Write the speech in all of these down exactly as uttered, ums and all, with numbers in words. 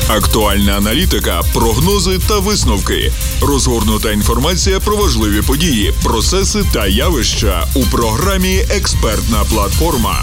Актуальна аналітика, прогнози та висновки. Розгорнута інформація про важливі події, процеси та явища у програмі «Експертна платформа».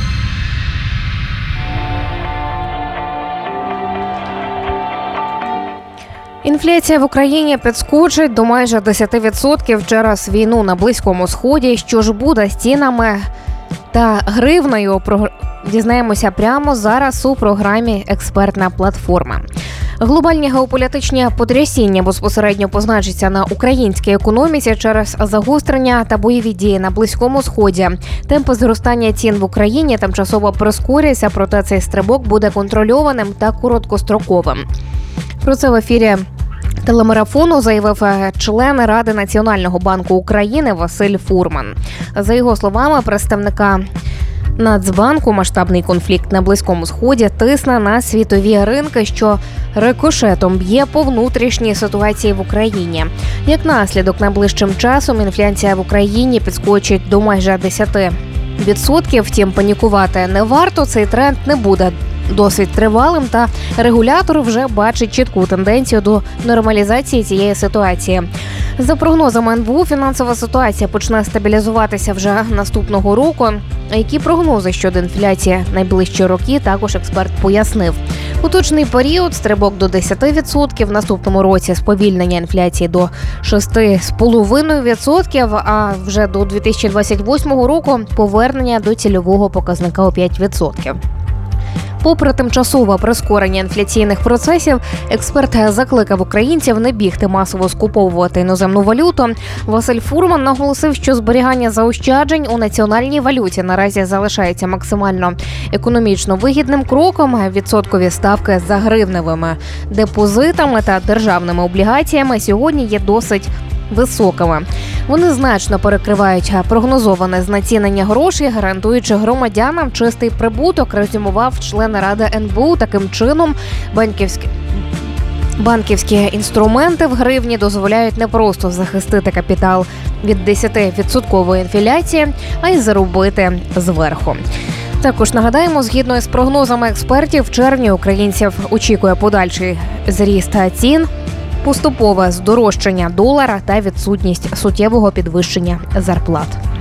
Інфляція в Україні підскочить до майже десять відсотків через війну на Близькому Сході. Що ж буде з цінами та гривнею, дізнаємося прямо зараз у програмі «Експертна платформа». Глобальні геополітичні потрясіння безпосередньо позначаться на українській економіці через загострення та бойові дії на Близькому Сході. Темпи зростання цін в Україні тимчасово прискоряться, проте цей стрибок буде контрольованим та короткостроковим. Про це в ефірі телемарафону заявив член Ради Національного банку України Василь Фурман. За його словами, представника Нацбанку, масштабний конфлікт на Близькому Сході тисне на світові ринки, що рикошетом б'є по внутрішній ситуації в Україні. Як наслідок, найближчим часом інфляція в Україні підскочить до майже десять відсотків. Втім, панікувати не варто, цей тренд не буде досить тривалим, та регулятор вже бачить чітку тенденцію до нормалізації цієї ситуації. За прогнозами ен бе у, фінансова ситуація почне стабілізуватися вже наступного року. А які прогнози щодо інфляції найближчі роки, також експерт пояснив. У точний період стрибок до десять відсотків, в наступному році сповільнення інфляції до шість цілих п'ять десятих відсотка, а вже до дві тисячі двадцять восьмого року повернення до цільового показника у п'ять відсотків. Попри тимчасове прискорення інфляційних процесів, експерт закликав українців не бігти масово скуповувати іноземну валюту. Василь Фурман наголосив, що зберігання заощаджень у національній валюті наразі залишається максимально економічно вигідним кроком. Відсоткові ставки за гривневими депозитами та державними облігаціями сьогодні є досить високими. Вони значно перекривають прогнозоване знецінення грошей, гарантуючи громадянам чистий прибуток, резюмував член Ради ен бе у. Таким чином, банківські банківські інструменти в гривні дозволяють не просто захистити капітал від десятивідсоткової інфляції, а й заробити зверху. Також нагадаємо, згідно з прогнозами експертів, в червні українців очікує подальший зріст цін, поступове здорожчання долара та відсутність суттєвого підвищення зарплат.